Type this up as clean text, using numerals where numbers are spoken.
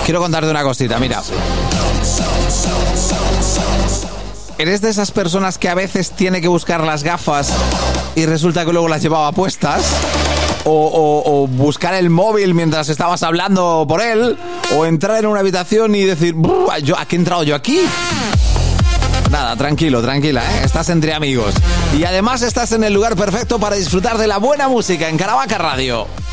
quiero contarte una cosita, mira. ¿Eres de esas personas que a veces tiene que buscar las gafas y resulta que luego las llevaba puestas? O buscar el móvil mientras estabas hablando por él, o entrar en una habitación y decir, ¿a qué he entrado yo aquí? Nada, tranquilo, tranquila, ¿eh? Estás entre amigos. Y además estás en el lugar perfecto para disfrutar de la buena música en Caravaca Radio.